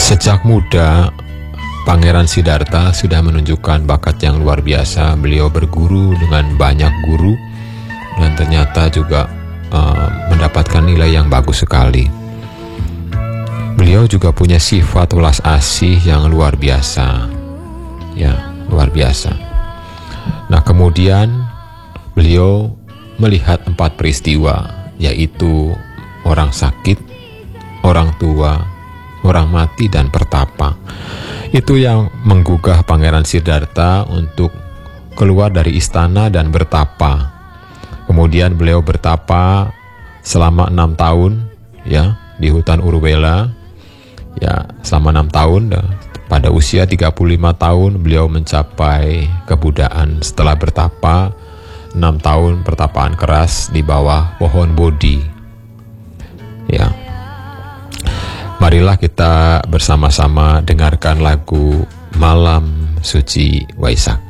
Sejak muda, Pangeran Siddhartha sudah menunjukkan bakat yang luar biasa. Beliau berguru dengan banyak guru dan ternyata juga mendapatkan nilai yang bagus sekali. Beliau juga punya sifat ulas asih yang luar biasa. Ya, luar biasa. Nah, kemudian beliau melihat 4 peristiwa, yaitu orang sakit, orang tua, orang mati, dan pertapa. Itu yang menggugah Pangeran Siddhartha untuk keluar dari istana dan bertapa. Kemudian beliau bertapa selama 6 tahun ya di hutan Uruvela. Ya, selama 6 tahun. Pada usia 35 tahun beliau mencapai kebudaan setelah bertapa 6 tahun pertapaan keras di bawah pohon Bodhi. Ya. Marilah kita bersama-sama dengarkan lagu Malam Suci Waisak.